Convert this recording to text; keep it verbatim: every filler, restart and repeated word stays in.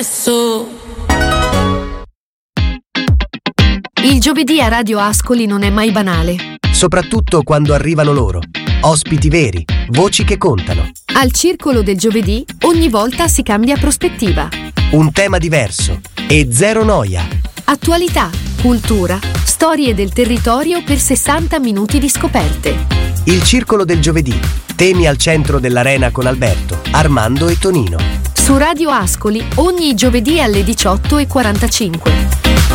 Il giovedì a Radio Ascoli non è mai banale. Soprattutto quando arrivano loro. Ospiti veri, voci che contano. Al Circolo del Giovedì ogni volta si cambia prospettiva. Un tema diverso e zero noia. Attualità, cultura, storie del territorio per sessanta minuti di scoperte. Il Circolo del Giovedì. Temi al centro dell'arena con Alberto, Armando e Tonino. Su Radio Ascoli ogni giovedì alle diciotto e quarantacinque.